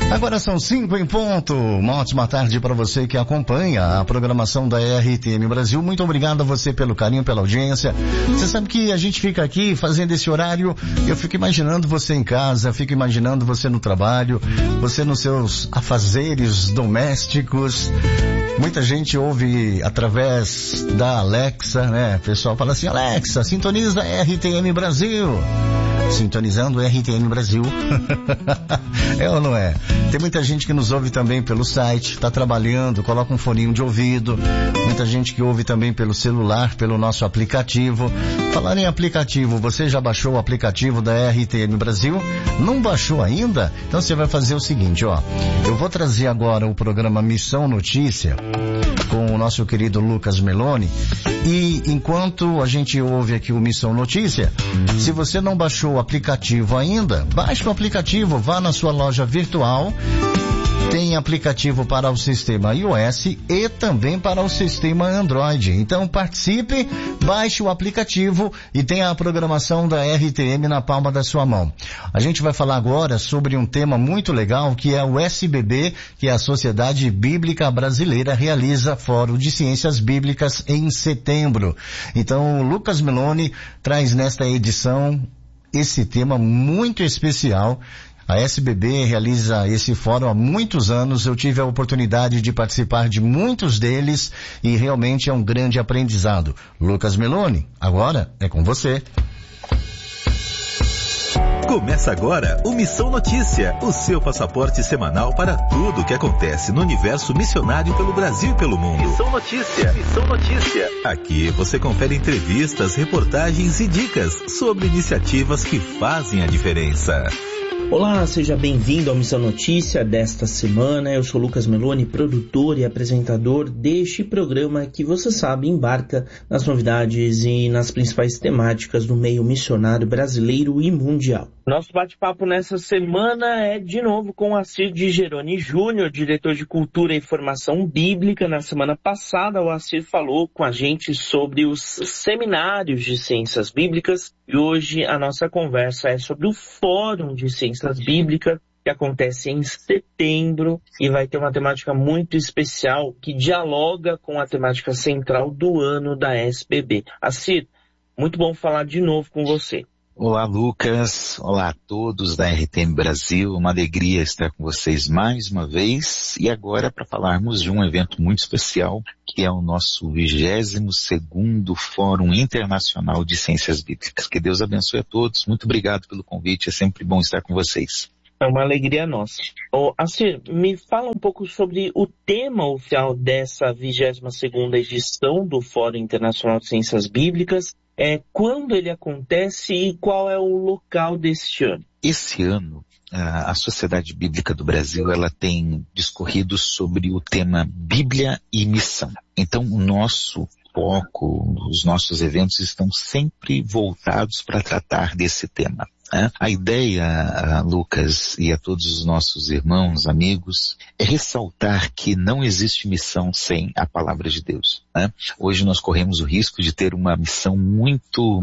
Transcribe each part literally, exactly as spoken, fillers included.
Agora são cinco em ponto. Uma ótima tarde para você que acompanha a programação da R T M Brasil. Muito obrigado a você pelo carinho, pela audiência. Você sabe que a gente fica aqui fazendo esse horário, eu fico imaginando você em casa, fico imaginando você no trabalho, você nos seus afazeres domésticos. Muita gente ouve através da Alexa, né? O pessoal fala assim: Alexa, sintoniza R T M Brasil. Sintonizando R T M Brasil. É ou não é? Tem muita gente que nos ouve também pelo site, está trabalhando, coloca um foninho de ouvido. Muita gente que ouve também pelo celular, pelo nosso aplicativo. Falar em aplicativo, você já baixou o aplicativo da R T M Brasil? Não baixou ainda? Então você vai fazer o seguinte, ó. Eu vou trazer agora o programa Missão Notícia com o nosso querido Lucas Meloni. E enquanto a gente ouve aqui o Missão Notícia, se você não baixou o aplicativo ainda, baixe o aplicativo, vá na sua loja virtual. Tem aplicativo para o sistema iOS e também para o sistema Android. Então participe, baixe o aplicativo e tenha a programação da R T M na palma da sua mão. A gente vai falar agora sobre um tema muito legal, que é o S B B, que é a Sociedade Bíblica Brasileira, realiza Fórum de Ciências Bíblicas em setembro. Então o Lucas Meloni traz nesta edição esse tema muito especial. A S B B realiza esse fórum há muitos anos, eu tive a oportunidade de participar de muitos deles e realmente é um grande aprendizado. Lucas Meloni, agora é com você. Começa agora o Missão Notícia, o seu passaporte semanal para tudo o que acontece no universo missionário pelo Brasil e pelo mundo. Missão Notícia, Missão Notícia. Aqui você confere entrevistas, reportagens e dicas sobre iniciativas que fazem a diferença. Olá, seja bem-vindo ao Missão Notícia desta semana. Eu sou Lucas Meloni, produtor e apresentador deste programa que, você sabe, embarca nas novidades e nas principais temáticas do meio missionário brasileiro e mundial. Nosso bate-papo nessa semana é de novo com Assir de Geroni Júnior, diretor de Cultura e Formação Bíblica. Na semana passada, o Assir falou com a gente sobre os seminários de ciências bíblicas e hoje a nossa conversa é sobre o Fórum de Ciências Bíblicas, que acontece em setembro e vai ter uma temática muito especial que dialoga com a temática central do ano da S B B. Assir, muito bom falar de novo com você. Olá, Lucas. Olá a todos da R T M Brasil. Uma alegria estar com vocês mais uma vez. E agora para falarmos de um evento muito especial, que é o nosso vigésimo segundo Fórum Internacional de Ciências Bíblicas. Que Deus abençoe a todos. Muito obrigado pelo convite. É sempre bom estar com vocês. É uma alegria nossa. Oh, Assir, me fala um pouco sobre o tema oficial dessa vigésima segunda edição do Fórum Internacional de Ciências Bíblicas. É, quando ele acontece e qual é o local deste ano? Esse ano, a Sociedade Bíblica do Brasil, ela tem discorrido sobre o tema Bíblia e Missão. Então, o nosso foco, os nossos eventos estão sempre voltados para tratar desse tema. A ideia, Lucas, e a todos os nossos irmãos, amigos, é ressaltar que não existe missão sem a palavra de Deus. Né? Hoje nós corremos o risco de ter uma missão muito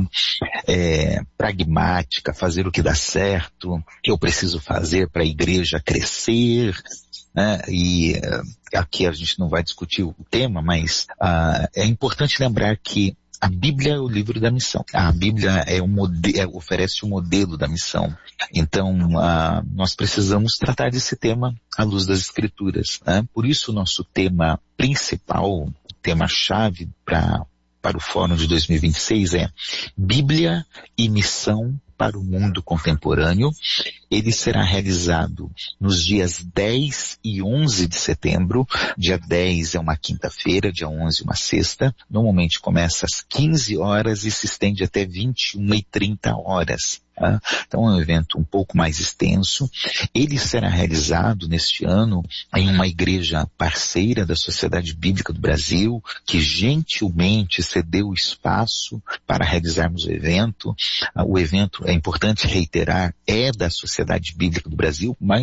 é, pragmática, fazer o que dá certo, que eu preciso fazer para a igreja crescer. Né? E aqui a gente não vai discutir o tema, mas uh, é importante lembrar que a Bíblia é o livro da missão. A Bíblia é um modelo, é, oferece o um modelo da missão. Então, uh, nós precisamos tratar desse tema à luz das Escrituras. Né? Por isso, o nosso tema principal, tema-chave para para o Fórum de dois mil e vinte e seis é Bíblia e Missão para o Mundo Contemporâneo. Ele será realizado nos dias dez e onze de setembro. Dia dez é uma quinta-feira, dia onze uma sexta. Normalmente começa às quinze horas e se estende até vinte e uma e trinta horas. Tá? Então é um evento um pouco mais extenso. Ele será realizado neste ano em uma igreja parceira da Sociedade Bíblica do Brasil, que gentilmente cedeu espaço para realizarmos o evento. O evento, é importante reiterar, é da Sociedade Bíblica do Brasil, mas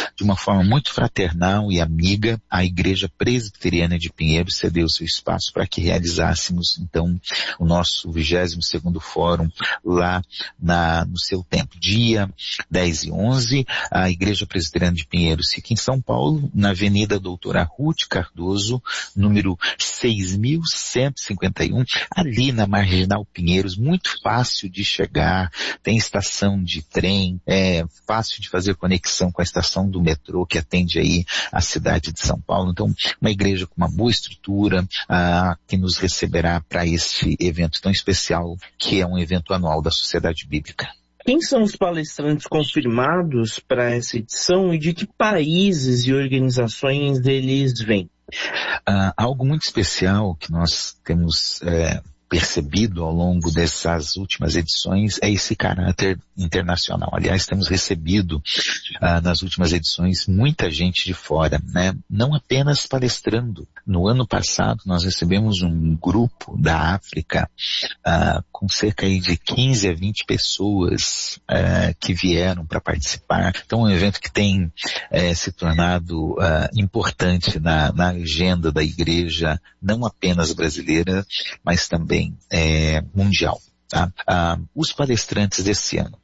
de uma forma muito fraternal e amiga, a Igreja Presbiteriana de Pinheiros cedeu seu espaço para que realizássemos, então, o nosso vigésimo segundo Fórum lá na, no seu templo. Dia dez e onze, a Igreja Presbiteriana de Pinheiros fica em São Paulo, na Avenida Doutora Ruth Cardoso, número seis mil cento e cinquenta e um, ali na Marginal Pinheiros, muito fácil de chegar, tem estação de trem, é fácil de fazer conexão com a estação do metrô que atende aí a cidade de São Paulo. Então, uma igreja com uma boa estrutura, ah, que nos receberá para este evento tão especial, que é um evento anual da Sociedade Bíblica. Quem são os palestrantes confirmados para essa edição e de que países e organizações eles vêm? Ah, algo muito especial que nós temos é, percebido ao longo dessas últimas edições é esse caráter internacional. Aliás, temos recebido ah, nas últimas edições muita gente de fora, né? Não apenas palestrando. No ano passado nós recebemos um grupo da África ah, com cerca aí de quinze a vinte pessoas ah, que vieram para participar. Então é um evento que tem eh, se tornado ah, importante na, na agenda da igreja, não apenas brasileira, mas também eh, mundial. Tá? Ah, os palestrantes desse ano,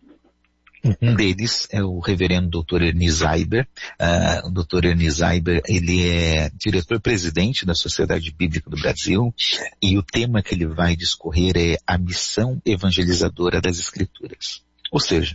um deles é o reverendo doutor Ernie Zaiber. Uh, o doutor Ernie Zaiber, ele é diretor-presidente da Sociedade Bíblica do Brasil, e o tema que ele vai discorrer é a missão evangelizadora das Escrituras. Ou seja,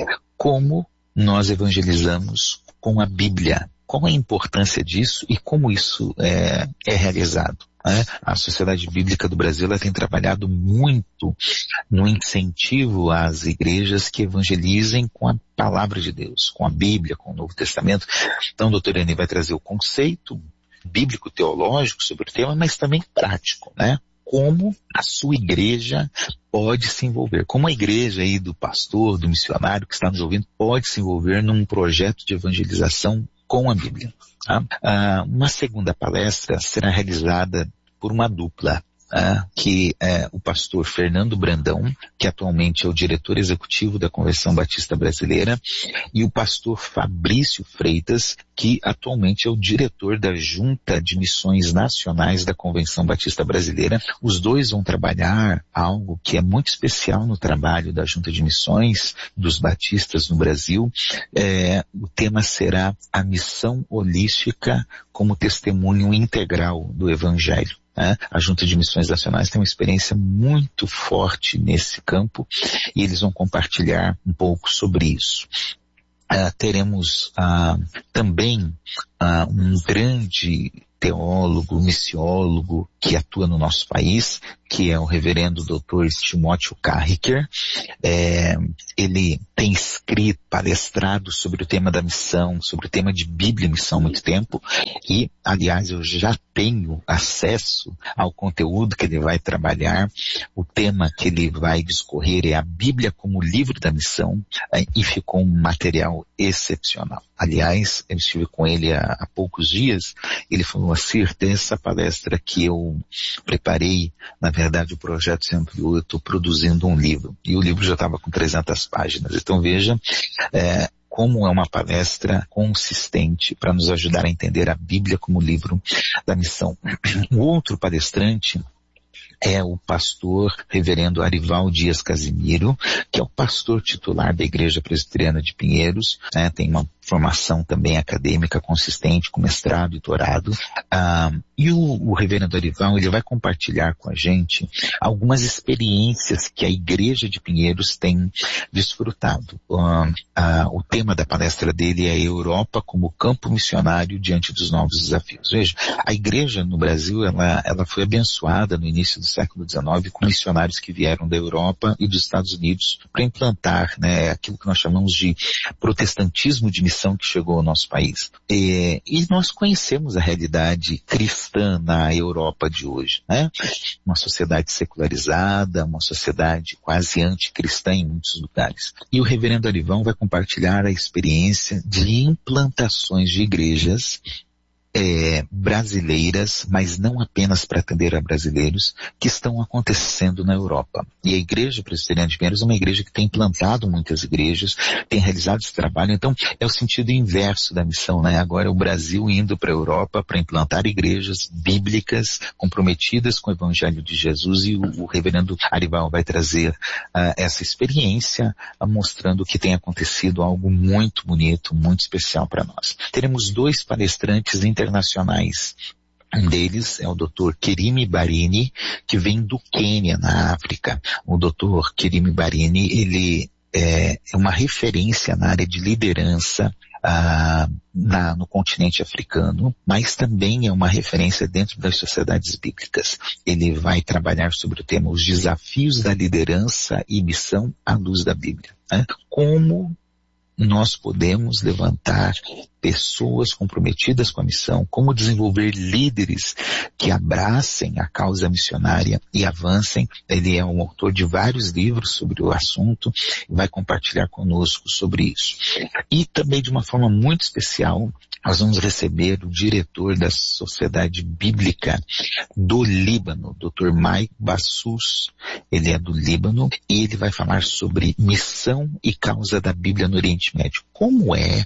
como nós evangelizamos com a Bíblia, qual a importância disso e como isso é, é realizado. É, a Sociedade Bíblica do Brasil ela tem trabalhado muito no incentivo às igrejas que evangelizem com a palavra de Deus, com a Bíblia, com o Novo Testamento. Então o doutor Eni vai trazer o conceito bíblico-teológico sobre o tema, mas também prático, né? Como a sua igreja pode se envolver, como a igreja aí do pastor, do missionário que está nos ouvindo, pode se envolver num projeto de evangelização com a Bíblia. Tá? Ah, uma segunda palestra será realizada por uma dupla, ah, que é o pastor Fernando Brandão, que atualmente é o diretor executivo da Convenção Batista Brasileira, e o pastor Fabrício Freitas, que atualmente é o diretor da Junta de Missões Nacionais da Convenção Batista Brasileira. Os dois vão trabalhar algo que é muito especial no trabalho da Junta de Missões dos Batistas no Brasil. É, o tema será a missão holística como testemunho integral do Evangelho. É, a Junta de Missões Nacionais tem uma experiência muito forte nesse campo e eles vão compartilhar um pouco sobre isso. Uh, teremos uh, também uh, um grande teólogo, missiólogo que atua no nosso país, que é o reverendo doutor Timóteo Carricker. É, ele tem escrito, palestrado sobre o tema da missão, sobre o tema de Bíblia e missão há muito tempo, e, aliás, eu já tenho acesso ao conteúdo que ele vai trabalhar. O tema que ele vai discorrer é a Bíblia como livro da missão, é, e ficou um material excepcional. Aliás, eu estive com ele há, há poucos dias, ele falou assim, essa palestra que eu preparei, na verdade o projeto se ampliou, eu estou produzindo um livro, e o livro já estava com trezentas páginas, então veja é, como é uma palestra consistente para nos ajudar a entender a Bíblia como livro da missão. O outro palestrante é o pastor reverendo Arival Dias Casimiro, que é o pastor titular da Igreja Presbiteriana de Pinheiros, né, tem uma formação também acadêmica consistente, com mestrado e doutorado. Ah, e o, o reverendo Arival, ele vai compartilhar com a gente algumas experiências que a Igreja de Pinheiros tem desfrutado. Ah, ah, o tema da palestra dele é a Europa como campo missionário diante dos novos desafios. Veja, a Igreja no Brasil, ela, ela foi abençoada no início do século dezenove com missionários que vieram da Europa e dos Estados Unidos para implantar, né, aquilo que nós chamamos de protestantismo de missão que chegou ao nosso país. E, e nós conhecemos a realidade cristã na Europa de hoje, né? Uma sociedade secularizada, uma sociedade quase anticristã em muitos lugares. E o reverendo Arivão vai compartilhar a experiência de implantações de igrejas é, brasileiras, mas não apenas para atender a brasileiros, que estão acontecendo na Europa. E a Igreja Presbiteriana de Pinheiros é uma igreja que tem implantado muitas igrejas, tem realizado esse trabalho, então é o sentido inverso da missão, né? Agora é o Brasil indo para a Europa para implantar igrejas bíblicas comprometidas com o Evangelho de Jesus, e o, o reverendo Arival vai trazer uh, essa experiência, uh, mostrando que tem acontecido algo muito bonito, muito especial para nós. Teremos dois palestrantes internacionais internacionais. Um deles é o doutor Kerime Barini, que vem do Quênia, na África. O doutor Kerime Barini, ele é uma referência na área de liderança ah, na, no continente africano, mas também é uma referência dentro das sociedades bíblicas. Ele vai trabalhar sobre o tema Os Desafios da Liderança e Missão à Luz da Bíblia, né? Como nós podemos levantar pessoas comprometidas com a missão, como desenvolver líderes que abracem a causa missionária e avancem. Ele é um autor de vários livros sobre o assunto e vai compartilhar conosco sobre isso. E também, de uma forma muito especial, nós vamos receber o diretor da Sociedade Bíblica do Líbano, doutor Mike Bassus. Ele é do Líbano e ele vai falar sobre missão e causa da Bíblia no Oriente Médio. Como é,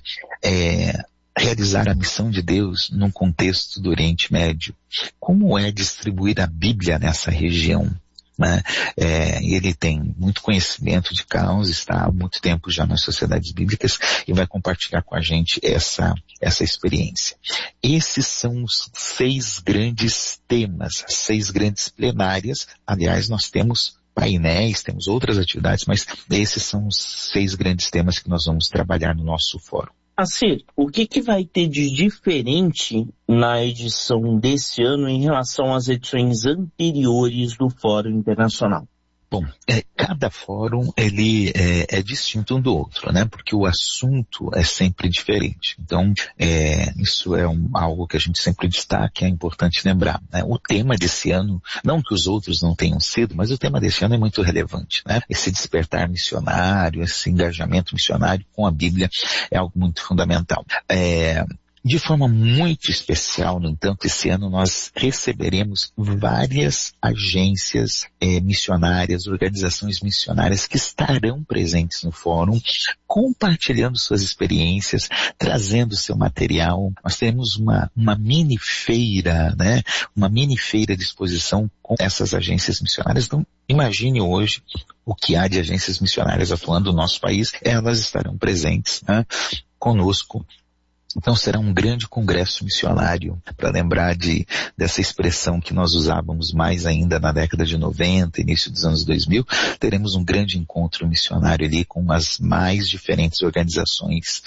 é realizar a missão de Deus num contexto do Oriente Médio? Como é distribuir a Bíblia nessa região? Né? É, ele tem muito conhecimento de causa, está há muito tempo já nas sociedades bíblicas e vai compartilhar com a gente essa, essa experiência. Esses são os seis grandes temas, seis grandes plenárias. Aliás, nós temos painéis, temos outras atividades, mas esses são os seis grandes temas que nós vamos trabalhar no nosso fórum. Acir, o que, que vai ter de diferente na edição desse ano em relação às edições anteriores do Fórum Internacional? Bom, é, cada fórum ele é, é distinto um do outro, né? Porque o assunto é sempre diferente. Então, é, isso é um, algo que a gente sempre destaca, é importante lembrar, né? O tema desse ano, não que os outros não tenham sido, mas o tema desse ano é muito relevante, né? Esse despertar missionário, esse engajamento missionário com a Bíblia é algo muito fundamental. É, De forma muito especial, no entanto, esse ano nós receberemos várias agências eh, missionárias, organizações missionárias que estarão presentes no fórum, compartilhando suas experiências, trazendo seu material. Nós teremos uma, uma mini feira, né? Uma mini feira de exposição com essas agências missionárias. Então, imagine hoje o que há de agências missionárias atuando no nosso país. Elas estarão presentes, né, conosco. Então será um grande congresso missionário, para lembrar de, dessa expressão que nós usávamos mais ainda na década de noventa, início dos anos dois mil, teremos um grande encontro missionário ali com as mais diferentes organizações,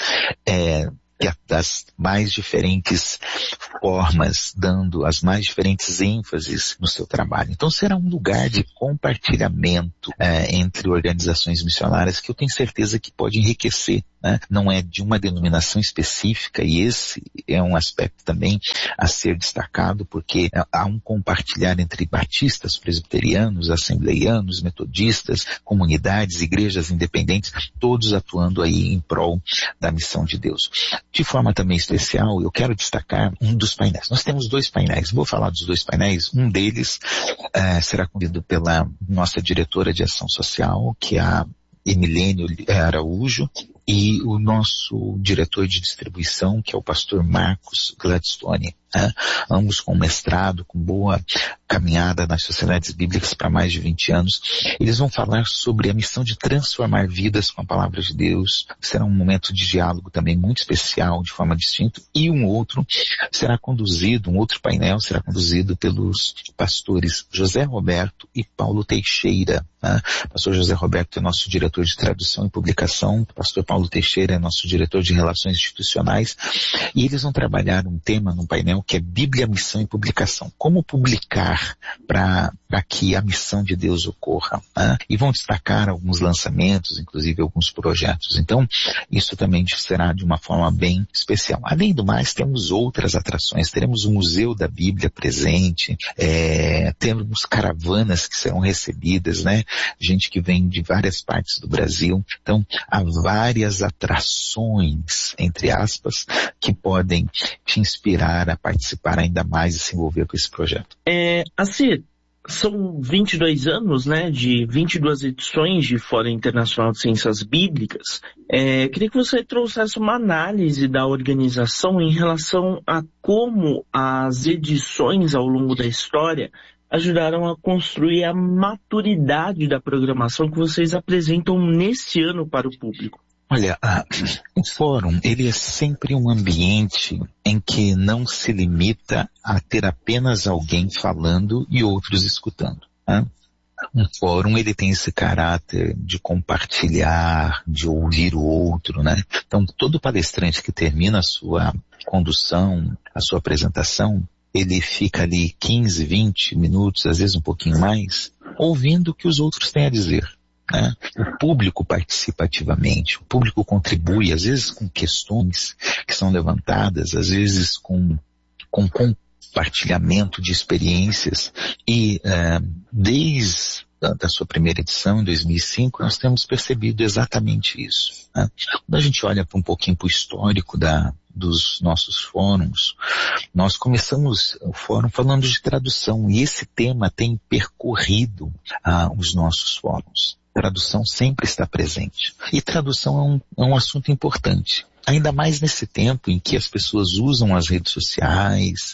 é, das mais diferentes formas, dando as mais diferentes ênfases no seu trabalho. Então será um lugar de compartilhamento é, entre organizações missionárias que eu tenho certeza que pode enriquecer, né? Não é de uma denominação específica, e esse é um aspecto também a ser destacado, porque há um compartilhar entre batistas, presbiterianos, assembleianos, metodistas, comunidades, igrejas independentes, todos atuando aí em prol da missão de Deus. De forma também especial, eu quero destacar um dos painéis. Nós temos dois painéis, vou falar dos dois painéis. Um deles uh, será conduzido pela nossa diretora de ação social, que é a Emilene Araújo, e o nosso diretor de distribuição, que é o pastor Marcos Gladstone, né? Ambos com mestrado, com boa caminhada nas sociedades bíblicas para mais de vinte anos. Eles vão falar sobre a missão de transformar vidas com a palavra de Deus. Será um momento de diálogo também muito especial, de forma distinta, e um outro será conduzido, um outro painel será conduzido pelos pastores José Roberto e Paulo Teixeira, né? Pastor José Roberto é nosso diretor de tradução e publicação, pastor Paulo Teixeira é nosso diretor de relações institucionais, e eles vão trabalhar um tema num painel que é Bíblia, Missão e Publicação. Como publicar para que a missão de Deus ocorra, né? E vão destacar alguns lançamentos, inclusive alguns projetos. Então, isso também será de uma forma bem especial. Além do mais, temos outras atrações. Teremos o Museu da Bíblia presente, é, temos caravanas que serão recebidas, né? Gente que vem de várias partes do Brasil. Então, há várias atrações, entre aspas, que podem te inspirar a participar ainda mais e se envolver com esse projeto. É, assim, são vinte e dois anos, né, de vinte e duas edições de Fórum Internacional de Ciências Bíblicas. É, queria que você trouxesse uma análise da organização em relação a como as edições ao longo da história ajudaram a construir a maturidade da programação que vocês apresentam nesse ano para o público. Olha, a, o fórum, ele é sempre um ambiente em que não se limita a ter apenas alguém falando e outros escutando. Né? Um fórum, ele tem esse caráter de compartilhar, de ouvir o outro, né? Então, todo palestrante que termina a sua condução, a sua apresentação, ele fica ali quinze, vinte minutos, às vezes um pouquinho mais, ouvindo o que os outros têm a dizer. Né? O público participa ativamente, o público contribui, às vezes com questões que são levantadas, às vezes com, com compartilhamento de experiências. E é, desde a da sua primeira edição, em dois mil e cinco, nós temos percebido exatamente isso. Né? Quando a gente olha para um pouquinho para o histórico da, dos nossos fóruns, nós começamos o fórum falando de tradução, e esse tema tem percorrido ah, os nossos fóruns. Tradução sempre está presente. E tradução é um, é um assunto importante. Ainda mais nesse tempo em que as pessoas usam as redes sociais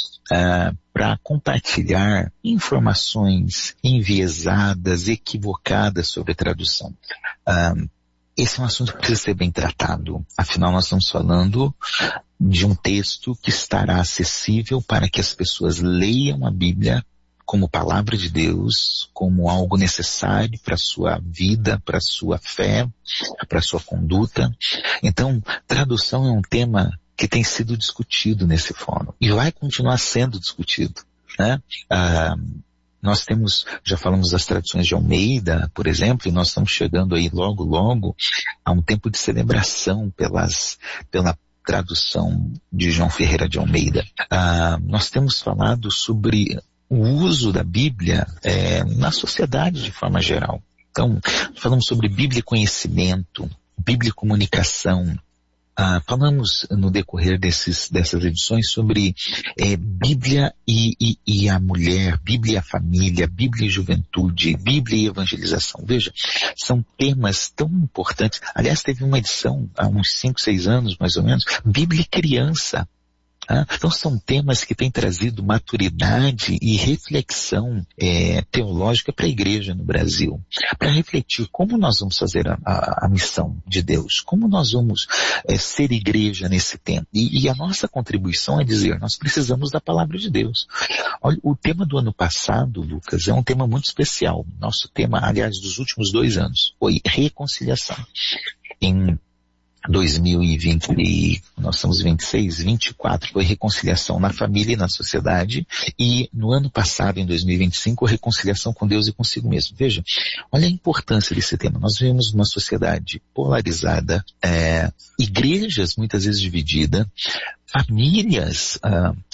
uh, para compartilhar informações enviesadas, equivocadas sobre tradução. Uh, esse é um assunto que precisa ser bem tratado. Afinal, nós estamos falando de um texto que estará acessível para que as pessoas leiam a Bíblia como palavra de Deus, como algo necessário para a sua vida, para a sua fé, para a sua conduta. Então, tradução é um tema que tem sido discutido nesse fórum e vai continuar sendo discutido, né? Ah, nós temos, já falamos das traduções de Almeida, por exemplo, e nós estamos chegando aí logo, logo a um tempo de celebração pelas, pela tradução de João Ferreira de Almeida. Ah, nós temos falado sobre o uso da Bíblia é, na sociedade de forma geral. Então, falamos sobre Bíblia e conhecimento, Bíblia e comunicação. Ah, falamos no decorrer desses, dessas edições sobre é, Bíblia e, e, e a mulher, Bíblia e a família, Bíblia e juventude, Bíblia e evangelização. Veja, são temas tão importantes. Aliás, teve uma edição há uns cinco, seis anos, mais ou menos, Bíblia e criança. Então são temas que têm trazido maturidade e reflexão é, teológica para a igreja no Brasil, para refletir como nós vamos fazer a, a, a missão de Deus, como nós vamos é, ser igreja nesse tempo. E, e a nossa contribuição é dizer, nós precisamos da palavra de Deus. Olha, o tema do ano passado, Lucas, é um tema muito especial. Nosso tema, aliás, dos últimos dois anos, foi reconciliação. Em dois mil e vinte, nós estamos vinte e seis, vinte e quatro, foi reconciliação na família e na sociedade, e no ano passado, em dois mil e vinte e cinco, reconciliação com Deus e consigo mesmo. Veja, olha a importância desse tema. Nós vivemos uma sociedade polarizada, é, igrejas muitas vezes divididas, famílias ah,